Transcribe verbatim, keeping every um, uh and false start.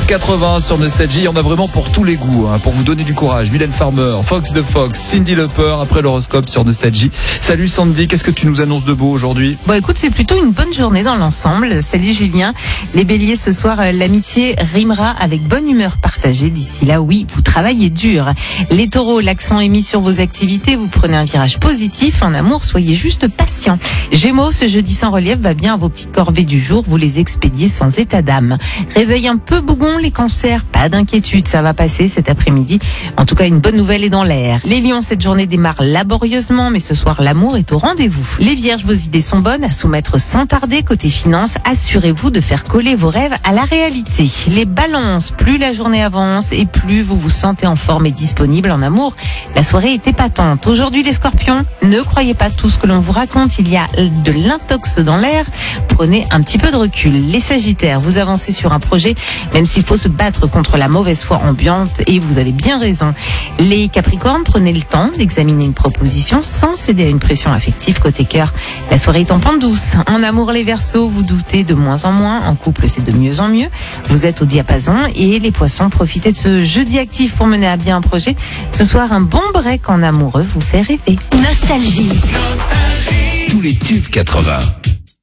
quatre-vingts sur Nostalgie. On a vraiment pour tous les goûts, hein, pour vous donner du courage. Mylène Farmer, Fox de Fox, Cyndi Lauper, après l'horoscope sur Nostalgie. Salut Sandy, qu'est-ce que tu nous annonces de beau aujourd'hui? Bon écoute, c'est plutôt une bonne journée dans l'ensemble. Salut Julien. Les béliers, ce soir, l'amitié rimera avec bonne humeur partagée. D'ici là, oui, vous travaillez dur. Les taureaux, l'accent est mis sur vos activités. Vous prenez un virage positif. En amour, soyez juste patient. Gémeaux, ce jeudi sans relief va bien à vos petites corvées du jour. Vous les expédiez sans état d'âme. Réveil un peu bougon, les cancers. Pas d'inquiétude, ça va passer cet après-midi. En tout cas, une bonne nouvelle est dans l'air. Les lions, cette journée démarre laborieusement, mais ce soir, l'amour est au rendez-vous. Les vierges, vos idées sont bonnes à soumettre sans tarder. Côté finance, assurez-vous de faire coller vos rêves à la réalité. Les balances, plus la journée avance et plus vous vous sentez en forme et disponible en amour, la soirée est épatante. Aujourd'hui, les scorpions, ne croyez pas tout ce que l'on vous raconte, il y a de l'intox dans l'air. Prenez un petit peu de recul. Les sagittaires, vous avancez sur un projet, même s'il faut se battre contre la mauvaise foi ambiante, et vous avez bien raison. Les capricornes, prenez le temps d'examiner une proposition sans céder à une pression affective. Côté cœur, la soirée est en pente douce. En amour, les verseaux, vous doutez de moins en moins. En couple, c'est de mieux en mieux. Vous êtes au diapason. Et les poissons, profitez de ce jeudi actif pour mener à bien un projet. Ce soir, un bon break en amoureux vous fait rêver. Nostalgie. Nostalgie. Tous les tubes quatre-vingts.